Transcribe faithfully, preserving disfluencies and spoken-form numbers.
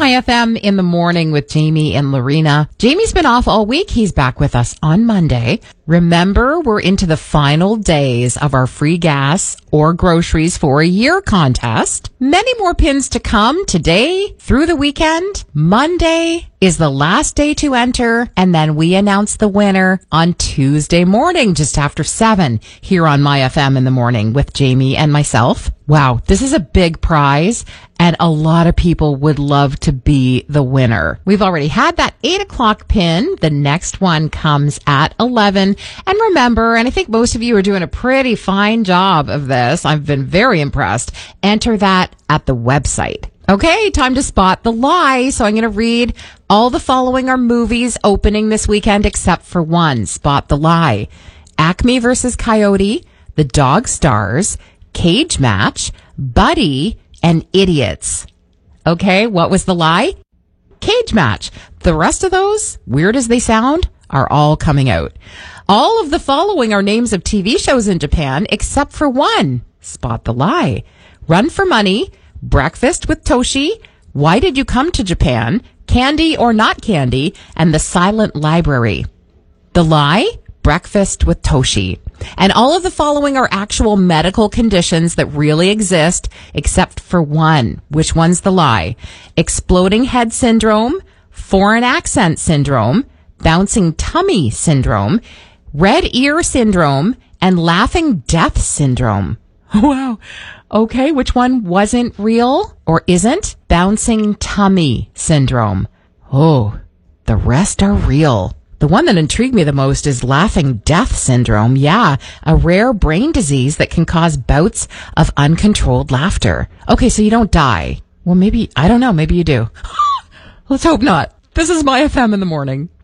My F M in the morning with Jamie and Lorena. Jamie's been off all week. He's back with us on Monday. Remember, we're into the final days of our free gas or groceries for a year contest. Many more pins to come today through the weekend. Monday is the last day to enter, and then we announce the winner on Tuesday morning, just after seven, here on My F M in the morning with Jamie and myself. Wow, this is a big prize, and a lot of people would love to be the winner. We've already had that eight o'clock pin. The next one comes at eleven. And remember, and I think most of you are doing a pretty fine job of this. I've been very impressed. Enter that at the website. Okay, time to spot the lie. So I'm going to read all the following are movies opening this weekend except for one. Spot the lie. Acme versus Coyote, The Dog Stars, Cage Match, Buddy, and Idiots. Okay, what was the lie? Cage Match. The rest of those, weird as they sound, are all coming out. All of the following are names of T V shows in Japan except for one. Spot the lie. Run for Money, Breakfast with Toshi, Why Did You Come to Japan, Candy or Not Candy, and The Silent Library. The lie? Breakfast with Toshi. And all of the following are actual medical conditions that really exist, except for one. Which one's the lie? Exploding head syndrome, foreign accent syndrome, bouncing tummy syndrome, red ear syndrome, and laughing death syndrome. Wow. Okay, which one wasn't real or isn't? Bouncing tummy syndrome. Oh, the rest are real. The one that intrigued me the most is laughing death syndrome. Yeah, a rare brain disease that can cause bouts of uncontrolled laughter. Okay, so you don't die. Well, maybe, I don't know, maybe you do. Let's hope not. This is My F M in the morning.